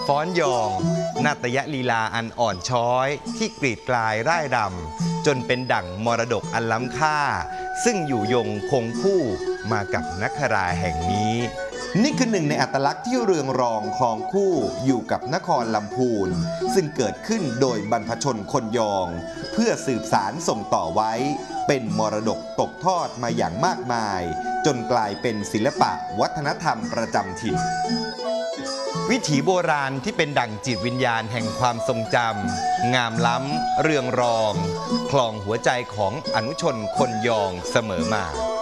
ฟ้อนยองนาฏยลีลาอันอ่อนช้อยที่กรีดกลายร่ายรำจนเป็นดั่งมรดกอันล้ำค่าซึ่งอยู่ยงคงคู่มากับนคราแห่งนี้นี่คือหนึ่งในอัตลักษณ์ที่เรืองรองครองคู่อยู่กับนครลำพูนซึ่งเกิดขึ้นโดยบรรพชนคนยองเพื่อสืบสารส่งต่อไว้เป็นมรดกตกทอดมาอย่างมากมายจนกลายเป็นศิลปะวัฒนธรรมประจำถิ่นวิถีโบราณที่เป็นดั่งจิตวิญญาณแห่งความทรงจำงามล้ำเรืองรองคลองหัวใจของอนุชนคนยองเสมอมา